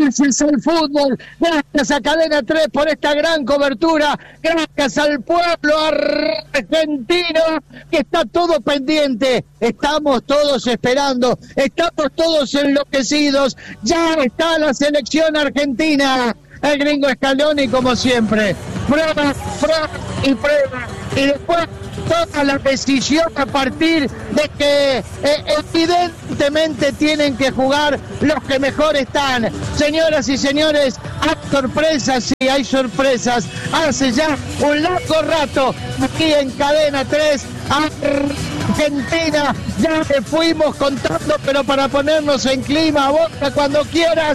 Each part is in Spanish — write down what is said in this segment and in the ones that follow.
Gracias al fútbol, gracias a Cadena 3 por esta gran cobertura, gracias al pueblo argentino que está todo pendiente, estamos todos esperando, estamos todos enloquecidos, ya está la selección argentina, el gringo Scaloni como siempre, prueba y después toma la decisión a partir de que evidentemente tienen que jugar los que mejor están. Señoras y señores, hay sorpresas, sí, hay sorpresas. Hace ya un largo rato aquí en Cadena 3, Argentina, ya te fuimos contando, pero para ponernos en clima, Boca, cuando quieras.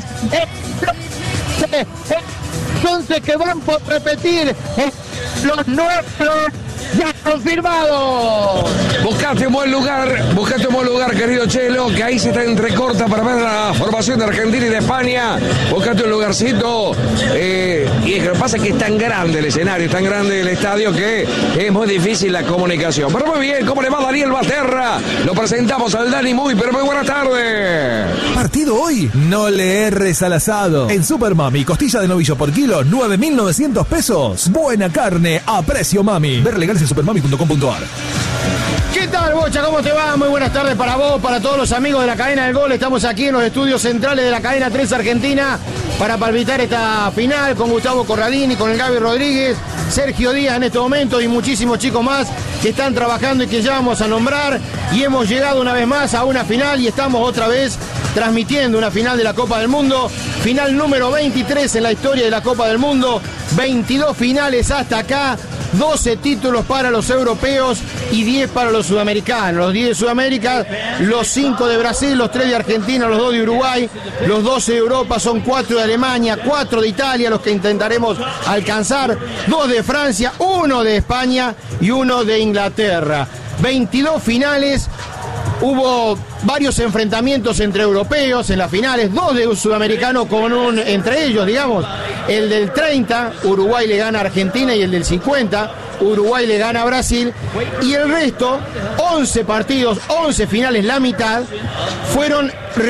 Entonces que van por repetir los nuestros ya confirmados. Buscaste un buen lugar, querido Chelo, que ahí se está entrecorta para ver la formación de Argentina y de España. Buscaste un lugarcito, y lo que pasa es que es tan grande el escenario, es tan grande el estadio que es muy difícil la comunicación. Pero muy bien, ¿cómo le va Daniel Basterra? Lo presentamos al Dani muy buenas tardes. Partido hoy, no le erres al asado. En Super Mami, costilla de novillo por kilo, 9.900 pesos. Buena carne a precio Mami. Ver legales en supermami.com.ar. ¿Qué tal, Bocha? ¿Cómo te va? Muy buenas tardes para vos, para todos los amigos de la cadena del gol. Estamos aquí en los estudios centrales de la cadena 3 Argentina para palpitar esta final con Gustavo Corradini, con el Gaby Rodríguez, Sergio Díaz en este momento y muchísimos chicos más que están trabajando y que ya vamos a nombrar. Y hemos llegado una vez más a una final y estamos otra vez transmitiendo una final de la Copa del Mundo. Final número 23 en la historia de la Copa del Mundo. 22 finales hasta acá. 12 títulos para los europeos y 10 para los sudamericanos. Los 10 de Sudamérica, los 5 de Brasil, los 3 de Argentina, los 2 de Uruguay, los 12 de Europa, son 4 de Alemania, 4 de Italia, los que intentaremos alcanzar, 2 de Francia, 1 de España y 1 de Inglaterra. 22 finales. Hubo varios enfrentamientos entre europeos en las finales, 2 de un sudamericano con entre ellos, digamos, el del 30, Uruguay le gana a Argentina, y el del 50, Uruguay le gana a Brasil, y el resto, 11 partidos, 11 finales, la mitad, fueron,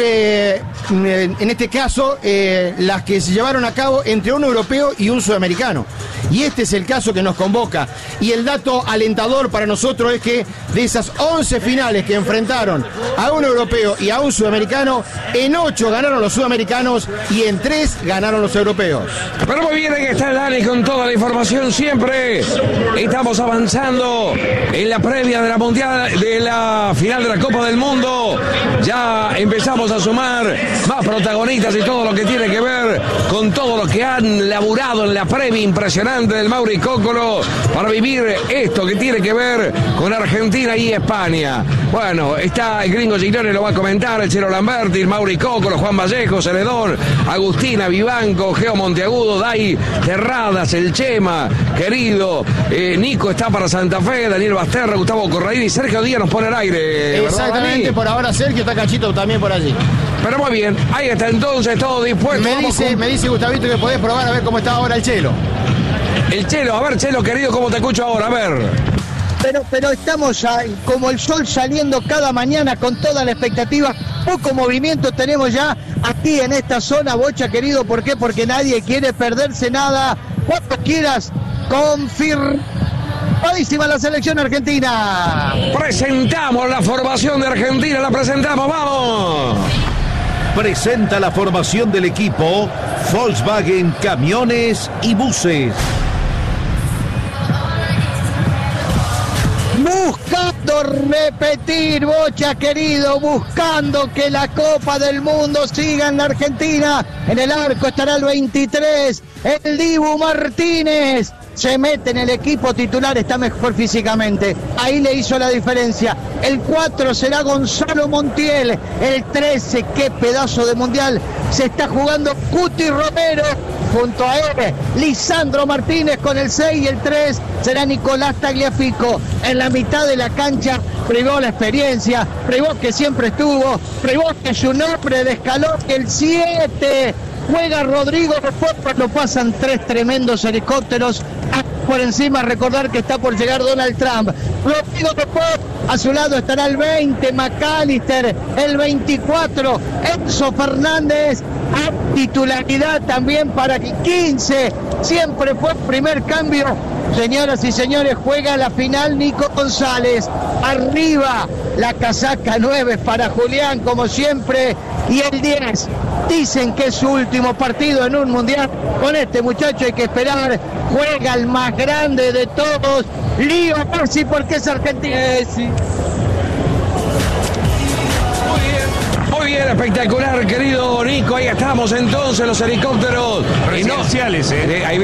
en este caso, las que se llevaron a cabo entre un europeo y un sudamericano. Y este es el caso que nos convoca. Y el dato alentador para nosotros es que de esas 11 finales que enfrentaron a un europeo y a un sudamericano, en 8 ganaron los sudamericanos y en 3 ganaron los europeos. Pero muy bien, ahí está Dani con toda la información siempre. Estamos avanzando en la previa de la mundial, de la final de la Copa del Mundo. Ya empezamos a sumar más protagonistas y todo lo que tiene que ver con todo lo que han laburado en la previa impresionante del Mauri Cóccolo para vivir esto que tiene que ver con Argentina y España. Bueno, está el gringo Giglione, lo va a comentar, el Chelo Lamberti, el Mauri Cóccolo, Juan Vallejo, Celedón, Agustina Vivanco, Geo Monteagudo, Dai Terradas, el Chema, querido, Nico está para Santa Fe, Daniel Basterra, Gustavo Corradini, Sergio Díaz nos pone al aire. Exactamente, por ahora Sergio, está Cachito también por allí. Pero muy bien, ahí está entonces todo dispuesto. Me dice Gustavito que podés probar a ver cómo está ahora el Chelo. El Chelo, a ver Chelo querido, ¿cómo te escucho ahora? A ver. Pero estamos como el sol saliendo cada mañana con toda la expectativa. Poco movimiento tenemos ya aquí en esta zona, Bocha querido. ¿Por qué? Porque nadie quiere perderse nada. Cuando quieras, confirmadísima la selección argentina. Presentamos la formación de Argentina, la presentamos, vamos. Presenta la formación del equipo Volkswagen Camiones y Buses. Buscando repetir, Bocha querido, buscando que la Copa del Mundo siga en la Argentina. En el arco estará el 23, el Dibu Martínez. Se mete en el equipo titular, está mejor físicamente. Ahí le hizo la diferencia. El 4 será Gonzalo Montiel. El 13, qué pedazo de mundial. Se está jugando Cuti Romero. Junto a él, Lisandro Martínez con el 6 y el 3 será Nicolás Tagliafico. En la mitad de la cancha, Privó la experiencia, Privó que siempre estuvo, Privó que es un hombre de escalón, el 7. Juega Rodrigo después cuando pasan 3 tremendos helicópteros por encima. Recordar que está por llegar Donald Trump. Rodrigo después A su lado estará el 20, McAllister. El 24, Enzo Fernández. Titularidad también para 15. Siempre fue primer cambio. Señoras y señores, juega la final Nico González. Arriba la casaca 9 para Julián, como siempre. Y el 10, dicen que es su último partido en un mundial. Con este muchacho hay que esperar. Juega el más grande de todos, Leo Messi, porque es argentino. Muy bien, espectacular, querido Nico. Ahí estamos entonces, los helicópteros. Presidenciales, ahí